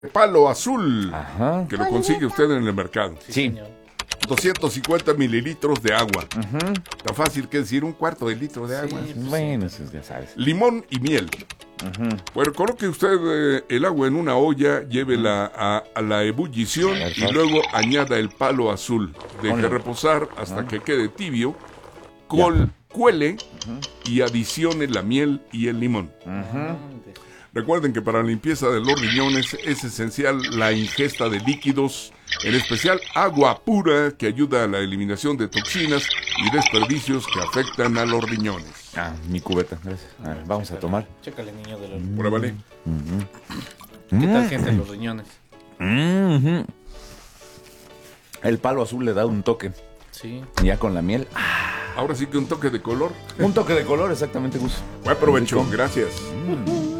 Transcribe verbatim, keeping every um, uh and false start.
Palo azul, Ajá. que lo consigue usted en el mercado. Sí. doscientos cincuenta mililitros de agua. Uh-huh. Tan fácil que decir un cuarto de litro de agua. Sí, pues bueno, sí, ya sabes. Limón y miel. Uh-huh. Bueno, coloque usted eh, el agua en una olla, llévela a, a la ebullición y luego añada el palo azul. Deje Hola. reposar hasta uh-huh. que quede tibio. Col, cuele uh-huh. y adicione la miel y el limón. Uh-huh. Recuerden que para la limpieza de los riñones es esencial la ingesta de líquidos, en especial agua pura, que ayuda a la eliminación de toxinas y desperdicios que afectan a los riñones. Ah, mi cubeta, gracias. A ver, vamos Chécale, a tomar. Chécale, niño de los... Pruébale. Uh-huh. ¿Qué tal sienten los riñones? Uh-huh. El palo azul le da un toque. Sí. Ya con la miel. Ah. Ahora sí que un toque de color. Un toque de color, exactamente, Gus. Buen provecho, gracias. Mm.